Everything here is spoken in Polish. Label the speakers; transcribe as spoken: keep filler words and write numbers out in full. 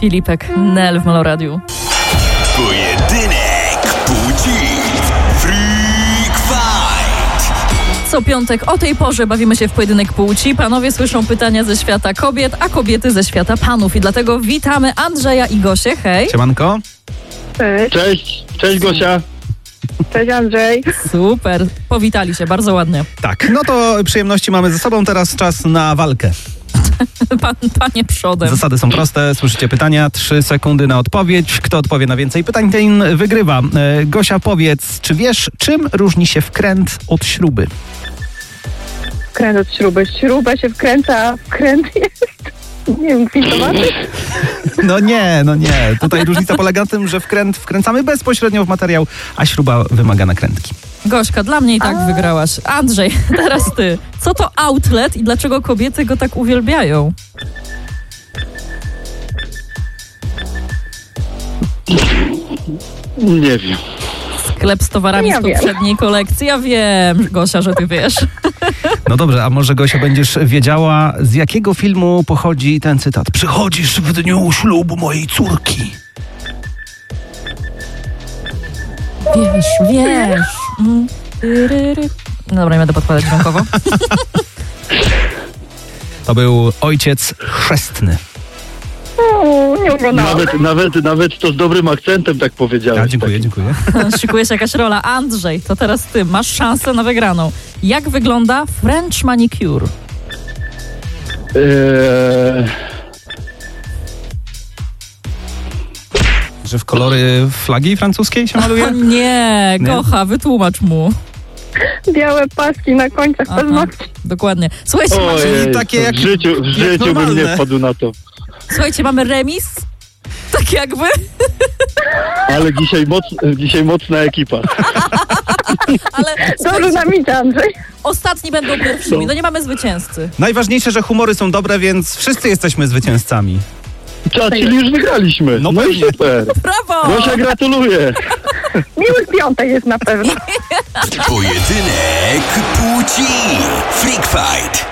Speaker 1: Filipek, Nel w Meloradiu.
Speaker 2: Pojedynek płci. Freak Fight.
Speaker 1: Co piątek o tej porze bawimy się w pojedynek płci. Panowie słyszą pytania ze świata kobiet, a kobiety ze świata panów. I dlatego witamy Andrzeja i Gosię. Hej.
Speaker 3: Siemanko.
Speaker 4: Cześć.
Speaker 5: Cześć, cześć Gosia.
Speaker 4: Cześć Andrzej.
Speaker 1: Super, powitali się bardzo ładnie.
Speaker 3: Tak, no to przyjemności mamy ze sobą, teraz czas na walkę.
Speaker 1: Pan, panie przodem.
Speaker 3: Zasady są proste, słyszycie pytania, trzy sekundy na odpowiedź. Kto odpowie na więcej pytań, ten wygrywa. E, Gosia, powiedz, czy wiesz, czym różni się wkręt od śruby?
Speaker 4: Wkręt od śruby. Śruba się wkręca, a wkręt jest... Nie wiem, kwitowaty?
Speaker 3: No nie, no nie. Tutaj różnica polega na tym, że wkręt wkręcamy bezpośrednio w materiał, a śruba wymaga nakrętki.
Speaker 1: Gośka, dla mnie i tak wygrałaś. Andrzej, teraz ty. Co to outlet i dlaczego kobiety go tak uwielbiają?
Speaker 5: Nie wiem.
Speaker 1: Sklep z towarami
Speaker 4: Ja
Speaker 1: z
Speaker 4: wiem.
Speaker 1: poprzedniej kolekcji. Ja wiem, Gosia, że ty wiesz.
Speaker 3: No dobrze, a może Gosia będziesz wiedziała, z jakiego filmu pochodzi ten cytat? Przychodzisz w dniu ślubu mojej córki.
Speaker 1: Wiesz, wiesz. Mm, tyryry. No dobra, nie będę podkładać dźwiękowo.
Speaker 3: To był Ojciec Chrzestny.
Speaker 4: O, nie oglądałam.
Speaker 5: Nawet, nawet, nawet to z dobrym akcentem tak powiedziałeś.
Speaker 3: Ja, dziękuję, dziękuję.
Speaker 1: Szykuje się jakaś rola. Andrzej, to teraz ty. Masz szansę na wygraną. Jak wygląda French manicure?
Speaker 5: Eee,
Speaker 3: Że w kolory flagi francuskiej się
Speaker 1: O
Speaker 3: maluje?
Speaker 1: nie,
Speaker 3: Nie?
Speaker 1: kocha, wytłumacz mu.
Speaker 4: Białe paski na końcach
Speaker 1: Aha,
Speaker 4: paznokci.
Speaker 1: dokładnie. Słuchajcie, mamy,
Speaker 5: ojej,
Speaker 3: takie
Speaker 5: to
Speaker 3: jak-
Speaker 5: w życiu, w
Speaker 3: jak
Speaker 5: życiu bym
Speaker 3: normalne.
Speaker 5: nie wpadł na to.
Speaker 1: słuchajcie, mamy remis. Tak jakby.
Speaker 5: Ale dzisiaj, moc, dzisiaj mocna ekipa.
Speaker 1: Ale
Speaker 4: Dobrze
Speaker 1: słuchajcie,
Speaker 4: nam idzie, Andrzej.
Speaker 1: ostatni będą pierwszymi. No nie mamy zwycięzcy.
Speaker 3: Najważniejsze, że humory są dobre, więc wszyscy jesteśmy zwycięzcami.
Speaker 5: Cza, czyli już wygraliśmy.
Speaker 3: No
Speaker 5: No, i
Speaker 3: pewnie.
Speaker 5: super.
Speaker 1: Brawo!
Speaker 5: Gosia, gratuluję.
Speaker 4: Miły piątek jest na pewno.
Speaker 2: Pojedynek płci. Freak Fight.